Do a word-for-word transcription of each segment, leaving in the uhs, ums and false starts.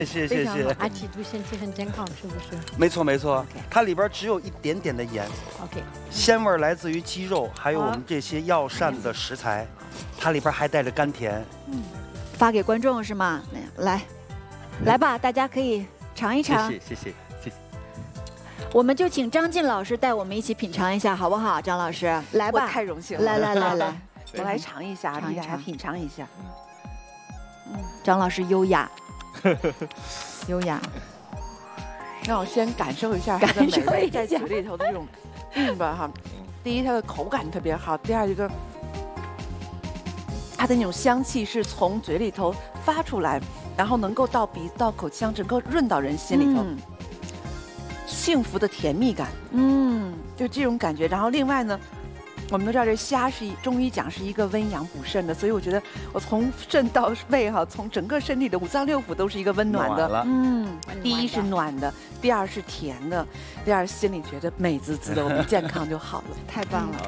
谢谢谢， 而且对身体很健康，是不是？ 没错没错，它里边只有一点点的盐 ，OK， 鲜味来自于鸡肉，还有我们这些药膳的食材，它里边还带着甘甜。 嗯，发给观众是吗？来，来吧，大家可以尝一尝。 谢谢谢谢谢谢。 我们就请张晋老师带我们一起品尝一下，好不好？张老师，来吧， 太荣幸了。 来来来来， 我来尝一下， 尝一尝， 品尝一下。 嗯，张老师优雅。优雅， 让我先感受一下它的美味在嘴里头的这种韵吧哈。第一，它的口感特别好；第二，一个它的那种香气是从嘴里头发出来，然后能够到鼻到口腔，整个润到人心里头，嗯、幸福的甜蜜感，嗯，就这种感觉。然后另外呢。我们都知道这虾是中医讲是一个温阳补肾的，所以我觉得我从肾到胃哈，从整个身体的五脏六腑都是一个温暖的。 暖嗯，第一是暖的，第二是甜的，第二心里觉得美滋滋的，我们健康就好了， 太棒了。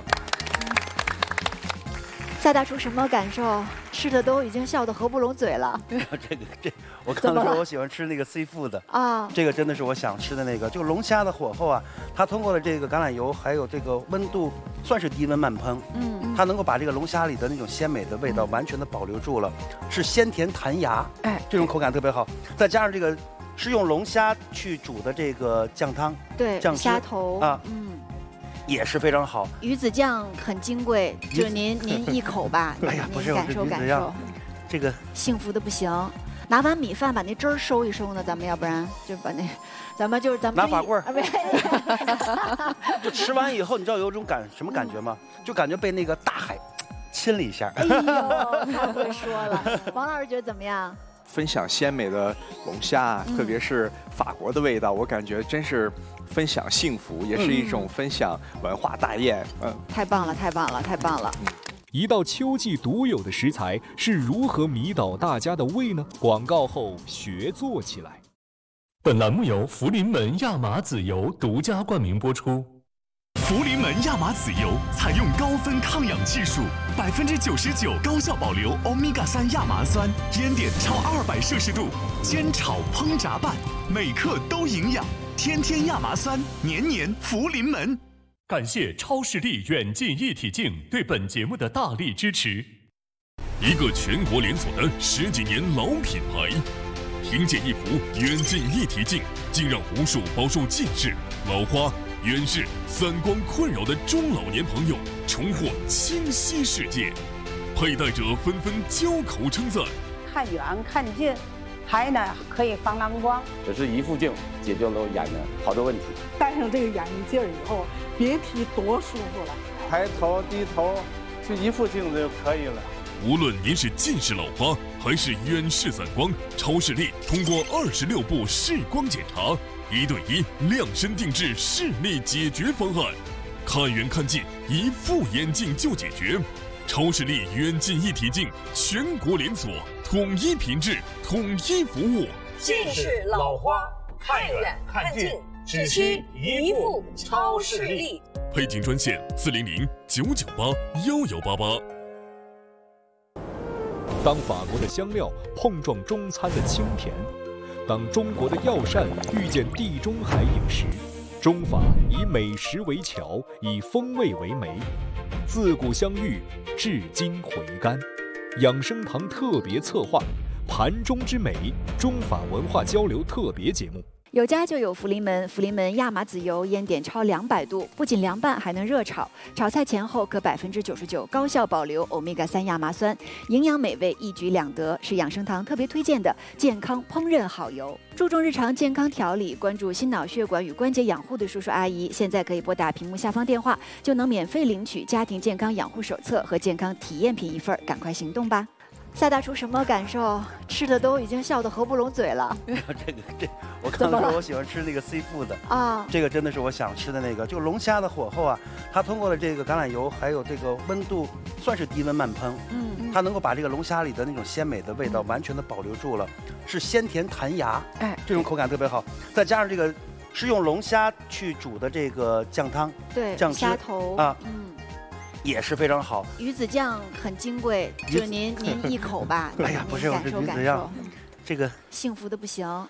夏大厨什么感受？吃的都已经笑得合不拢嘴了。 这个这，我刚才说我喜欢吃那个 seafood 的啊，这个真的是我想吃的那个，就龙虾的火候啊，它通过了这个橄榄油还有这个温度，算是低温慢烹，嗯，它能够把这个龙虾里的那种鲜美的味道完全的保留住了，是鲜甜弹牙，哎，这种口感特别好，再加上这个是用龙虾去煮的这个酱汤， 对，酱虾头啊，嗯。 也是非常好， 鱼子酱很金贵，就您您一口吧， 哎呀，不是感受感受， 这个幸福的不行。拿碗米饭把那汁儿收一收呢，咱们要不然就把那，咱们就是咱们拿法棍儿，就吃完以后，你知道有种感什么感觉吗？就感觉被那个大海亲了一下。 哎呦，太会说了。王老师觉得怎么样？ 分享鲜美的龙虾，特别是法国的味道，我感觉真是分享幸福，也是一种分享文化大宴。嗯， 太棒了，太棒了，太棒了！ 一道秋季独有的食材是如何迷倒大家的胃呢？广告后学做起来。 本栏目由福临门亚麻籽油独家冠名播出。福临门亚麻籽油采用高分抗氧技术，百分之九十九高效保留欧米伽三亚麻酸，烟点超二百摄氏度，煎炒烹炸拌，每克都营养。天天亚麻酸，年年福临门。感谢超视力远近一体镜对本节目的大力支持。一个全国连锁的十几年老品牌，凭借一副远近一体镜，竟让无数饱受近视、老花、远视、散光困扰的中老年朋友重获清晰世界，佩戴者纷纷交口称赞。 看远看近，还呢可以防蓝光。 这是一副镜解决了眼的好多问题。 戴上这个眼镜以后，别提多舒服了。 抬头低头，就一副镜子就可以了。 无论您是近视老花还是远视散光，超视力通过二十六步视光检查，一对一量身定制视力解决方案，看远看近，一副眼镜就解决。超视力远近一体镜全国连锁，统一品质，统一服务。 近视老花，看远看近，只需一副超视力。 配镜专线四零零九九八幺幺八八。 当法国的香料碰撞中餐的清甜，当中国的药膳遇见地中海饮食，中法以美食为桥，以风味为媒，自古相遇，至今回甘。养生堂特别策划盘中之美中法文化交流特别节目。 有家就有福临门，福临门亚麻籽油烟点超两百度，不仅凉拌，还能热炒。炒菜前后可百分之九十九高效保留欧米伽三亚麻酸，营养美味一举两得，是养生堂特别推荐的健康烹饪好油。注重日常健康调理，关注心脑血管与关节养护的叔叔阿姨，现在可以拨打屏幕下方电话，就能免费领取家庭健康养护手册和健康体验品一份，赶快行动吧！夏大厨什么感受？吃的都已经笑得合不拢嘴了。 这个这，我刚才说我喜欢吃那个 seafood 的啊，这个真的是我想吃的那个，就龙虾的火候啊，它通过了这个橄榄油还有这个温度，算是低温慢烹，嗯，它能够把这个龙虾里的那种鲜美的味道完全的保留住了，是鲜甜弹牙，哎，这种口感特别好，再加上这个是用龙虾去煮的这个酱汤， 对， 酱汁虾头啊，嗯。也是非常好， 鱼子酱很金贵，就您您一口吧， 哎呀，不是，我这鱼子酱，这个幸福的不行。